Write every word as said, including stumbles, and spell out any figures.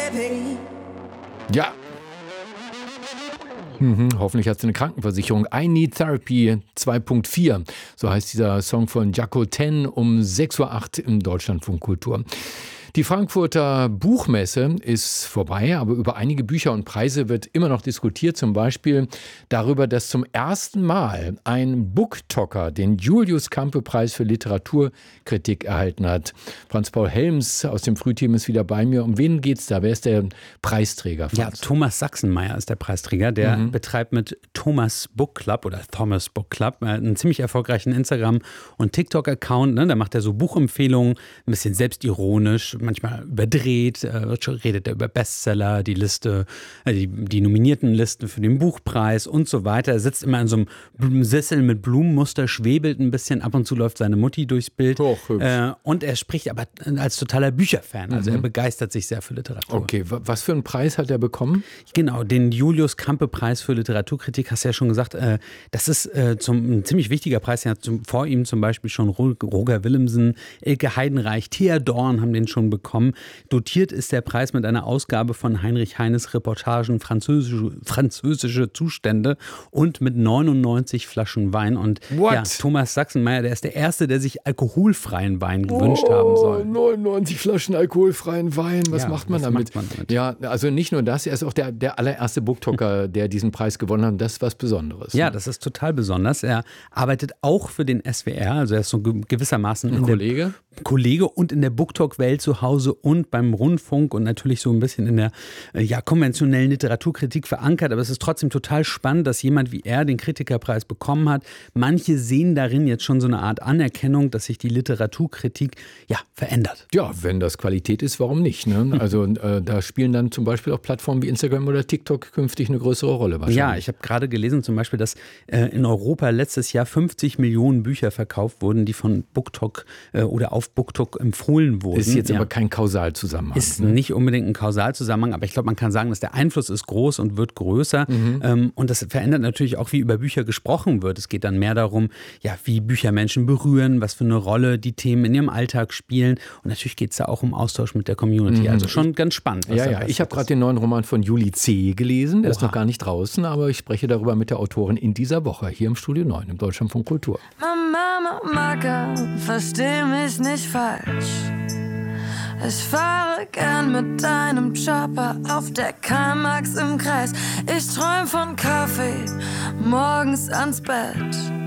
baby. Ja. Mhm, hoffentlich hat sie eine Krankenversicherung. I Need Therapy zwei Punkt vier. So heißt dieser Song von Jaco Ten um sechs Uhr acht im Deutschlandfunk Kultur. Die Frankfurter Buchmesse ist vorbei, aber über einige Bücher und Preise wird immer noch diskutiert. Zum Beispiel darüber, dass zum ersten Mal ein Booktalker den Julius-Campe-Preis für Literaturkritik erhalten hat. Franz-Paul Helms aus dem Frühteam ist wieder bei mir. Um wen geht's da? Wer ist der Preisträger? Franz? Ja, Thomas Sachsenmeier ist der Preisträger. Der Mhm. betreibt mit Thomas Book Club oder Thomas Book Club einen ziemlich erfolgreichen Instagram- und TikTok-Account. Ne? Da macht er so Buchempfehlungen, ein bisschen selbstironisch, manchmal überdreht, äh, redet er über Bestseller, die Liste, äh, die, die nominierten Listen für den Buchpreis und so weiter. Er sitzt immer in so einem Bl- Sessel mit Blumenmuster, schwebelt ein bisschen, ab und zu läuft seine Mutti durchs Bild. Och, hübsch. äh, und er spricht aber als totaler Bücherfan, also Mhm. er begeistert sich sehr für Literatur. Okay, wa- was für einen Preis hat er bekommen? Genau, den Julius-Campe-Preis für Literaturkritik, hast du ja schon gesagt, äh, das ist äh, zum, ein ziemlich wichtiger Preis. Ja, zum, vor ihm zum Beispiel schon Ro- Roger Willemsen, Elke Heidenreich, Thea Dorn haben den schon bekommen. Dotiert ist der Preis mit einer Ausgabe von Heinrich Heines Reportagen französische, französische Zustände und mit neunundneunzig Flaschen Wein. Und What? ja, Thomas Sachsenmeier, der ist der Erste, der sich alkoholfreien Wein gewünscht haben soll. neunundneunzig Flaschen alkoholfreien Wein, was Ja, macht man was damit? macht man damit? Ja, also nicht nur das, er ist auch der, der allererste Booktalker, der diesen Preis gewonnen hat. Das ist was Besonderes. Ja, das ist total besonders. Er arbeitet auch für den S W R, also er ist so ge- gewissermaßen Ein in Kollege? der Kollege und in der Booktalk-Welt zu Hause und beim Rundfunk und natürlich so ein bisschen in der äh, ja, konventionellen Literaturkritik verankert. Aber es ist trotzdem total spannend, dass jemand wie er den Kritikerpreis bekommen hat. Manche sehen darin jetzt schon so eine Art Anerkennung, dass sich die Literaturkritik ja verändert. Ja, wenn das Qualität ist, warum nicht? Ne? Also äh, da spielen dann zum Beispiel auch Plattformen wie Instagram oder TikTok künftig eine größere Rolle wahrscheinlich. Ja, ich habe gerade gelesen zum Beispiel, dass äh, in Europa letztes Jahr fünfzig Millionen Bücher verkauft wurden, die von BookTok äh, oder auf BookTok empfohlen wurden. Ist jetzt ja. aber kein Kausalzusammenhang. Ist ne? nicht unbedingt ein Kausalzusammenhang, aber ich glaube, man kann sagen, dass der Einfluss ist groß und wird größer. Mhm. Ähm, und das verändert natürlich auch, wie über Bücher gesprochen wird. Es geht dann mehr darum, ja, wie Bücher Menschen berühren, was für eine Rolle die Themen in ihrem Alltag spielen. Und natürlich geht es da auch um Austausch mit der Community. Mhm. Also schon ganz spannend. was Ja, da ja. Ich passiert habe gerade ist. den neuen Roman von Julie C. gelesen. Der ist Oha. noch gar nicht draußen, aber ich spreche darüber mit der Autorin in dieser Woche hier im Studio neun im Deutschlandfunk Kultur. Mama, Macker, versteh mich nicht falsch. Ich fahre gern mit deinem Chopper auf der Karl Marx im Kreis. Ich träum von Kaffee morgens ans Bett.